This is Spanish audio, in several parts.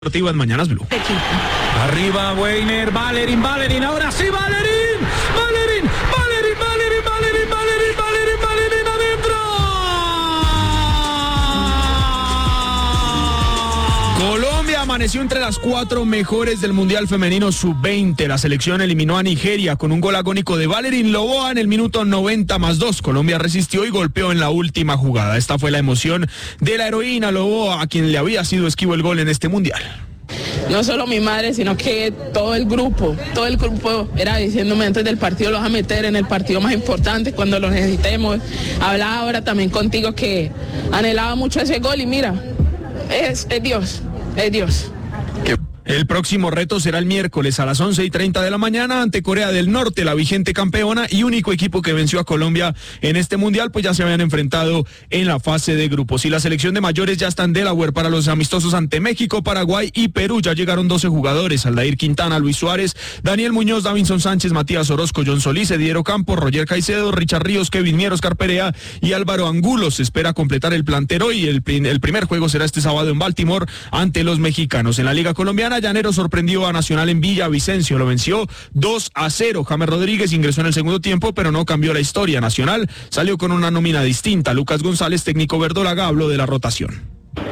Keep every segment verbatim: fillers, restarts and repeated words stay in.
Deportiva en Mañanas Blue. Arriba Weiner, Valerín, Valerín, ahora sí Valerín, Valerín, Valerín, Valerín, Valerín, Valerín, Valerín, Valerín, adentro. Colombia amaneció entre las cuatro mejores del Mundial Femenino sub veinte. La selección eliminó a Nigeria con un gol agónico de Valerín Loboa en el minuto noventa más dos. Colombia resistió y golpeó en la última jugada. Esta fue la emoción de la heroína Loboa, a quien le había sido esquivo el gol en este Mundial. No solo mi madre, sino que todo el grupo, todo el grupo era diciéndome antes del partido, lo vas a meter en el partido más importante cuando lo necesitemos. Hablaba ahora también contigo que anhelaba mucho ese gol y mira, es, es Dios, es Dios. El próximo reto será el miércoles a las once y treinta de la mañana ante Corea del Norte, la vigente campeona y único equipo que venció a Colombia en este mundial, pues ya se habían enfrentado en la fase de grupos. Y la selección de mayores ya está en Delaware para los amistosos ante México, Paraguay y Perú. Ya llegaron doce jugadores: Aldair Quintana, Luis Suárez, Daniel Muñoz, Davinson Sánchez, Matías Orozco, John Solís, Ediero Campos, Roger Caicedo, Richard Ríos, Kevin Mier, Oscar Perea y Álvaro Angulo. Se espera completar el plantel hoy. El, el primer juego será este sábado en Baltimore ante los mexicanos. En la Liga Colombiana, Llanero sorprendió a Nacional en Villavicencio, lo venció dos a cero. James Rodríguez ingresó en el segundo tiempo, pero no cambió la historia. Nacional salió con una nómina distinta. Lucas González, técnico verdolaga, habló de la rotación.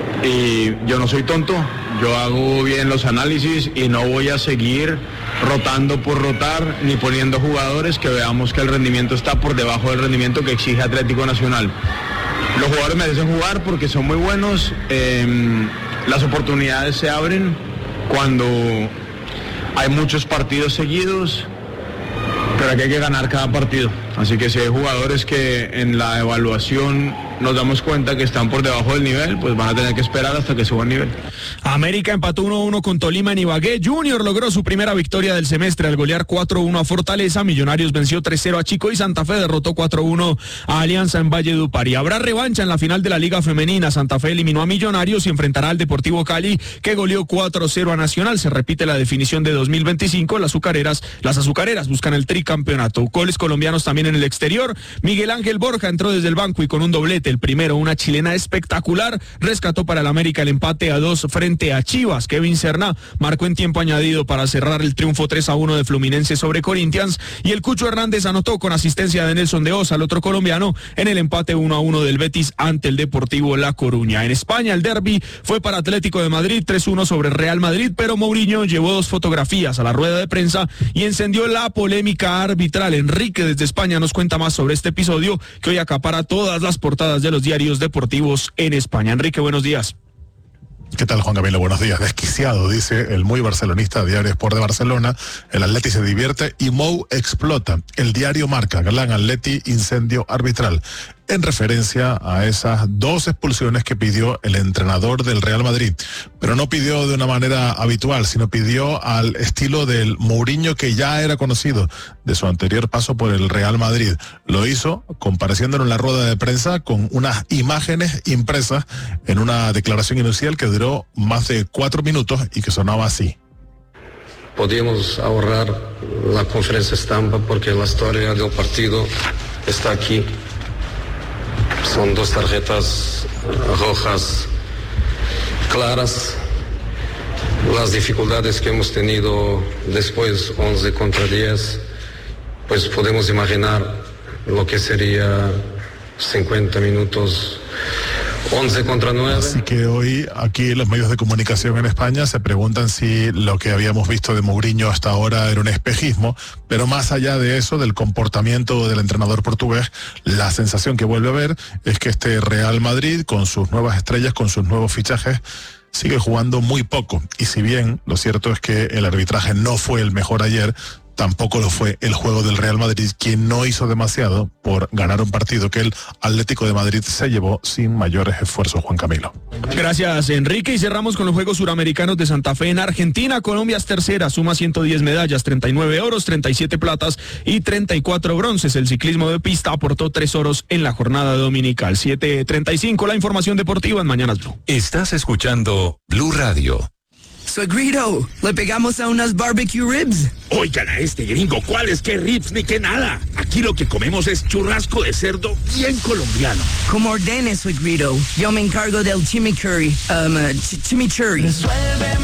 Y yo no soy tonto, yo hago bien los análisis y no voy a seguir rotando por rotar ni poniendo jugadores que veamos que el rendimiento está por debajo del rendimiento que exige Atlético Nacional. Los jugadores merecen jugar porque son muy buenos, eh, las oportunidades se abren cuando hay muchos partidos seguidos, pero aquí hay que ganar cada partido. Así que si hay jugadores que en la evaluación nos damos cuenta que están por debajo del nivel, pues van a tener que esperar hasta que suban nivel. América empató uno a uno con Tolima en Ibagué. Junior logró su primera victoria del semestre al golear cuatro a uno a Fortaleza. Millonarios venció tres cero a Chico y Santa Fe derrotó cuatro a uno a Alianza en Valledupar. Y habrá revancha en la final de la Liga Femenina. Santa Fe eliminó a Millonarios y enfrentará al Deportivo Cali, que goleó cuatro a cero a Nacional. Se repite la definición de dos mil veinticinco. Las azucareras, las azucareras buscan el tricampeonato. Goles colombianos también en el exterior. Miguel Ángel Borja entró desde el banco y con un doblete. El primero, una chilena espectacular, rescató para el América el empate a dos frente a Chivas. Kevin Serna marcó en tiempo añadido para cerrar el triunfo tres a uno de Fluminense sobre Corinthians, y el Cucho Hernández anotó con asistencia de Nelson de Osa, el otro colombiano, en el empate uno a uno del Betis ante el Deportivo La Coruña. En España, el derbi fue para Atlético de Madrid tres uno sobre Real Madrid, pero Mourinho llevó dos fotografías a la rueda de prensa y encendió la polémica arbitral. Enrique desde España nos cuenta más sobre este episodio que hoy acapara todas las portadas de los diarios deportivos en España. Enrique, buenos días. ¿Qué tal, Juan Camilo? Buenos días. Desquiciado, dice el muy barcelonista Diario Sport de Barcelona. El Atleti se divierte y Mou explota. El diario Marca, gran Atleti, incendio arbitral, en referencia a esas dos expulsiones que pidió el entrenador del Real Madrid. Pero no pidió de una manera habitual, sino pidió al estilo del Mourinho que ya era conocido de su anterior paso por el Real Madrid. Lo hizo compareciéndolo en la rueda de prensa con unas imágenes impresas en una declaración inicial que duró más de cuatro minutos y que sonaba así. Podíamos ahorrar la conferencia estampa porque la historia del partido está aquí. Son dos tarjetas rojas claras. Las dificultades que hemos tenido después, once contra diez, pues podemos imaginar lo que sería cincuenta minutos, once contra nueve. Así que hoy aquí los medios de comunicación en España se preguntan si lo que habíamos visto de Mourinho hasta ahora era un espejismo, pero más allá de eso, del comportamiento del entrenador portugués, la sensación que vuelve a ver es que este Real Madrid, con sus nuevas estrellas, con sus nuevos fichajes, sigue jugando muy poco. Y si bien lo cierto es que el arbitraje no fue el mejor ayer, tampoco lo fue el juego del Real Madrid, quien no hizo demasiado por ganar un partido que el Atlético de Madrid se llevó sin mayores esfuerzos, Juan Camilo. Gracias, Enrique. Y cerramos con los Juegos Suramericanos de Santa Fe en Argentina. Colombia es tercera, suma ciento diez medallas, treinta y nueve oros, treinta y siete platas y treinta y cuatro bronces. El ciclismo de pista aportó tres oros en la jornada dominical. siete treinta y cinco, la información deportiva en Mañanas Blue. Estás escuchando Blue Radio. Suegrito, ¿le pegamos a unas barbecue ribs? Oigan a este gringo, ¿cuáles qué ribs ni qué nada? Aquí lo que comemos es churrasco de cerdo bien colombiano. Como ordene, suegrito. Yo me encargo del chimichurri. Um, uh, ch- chimichurri.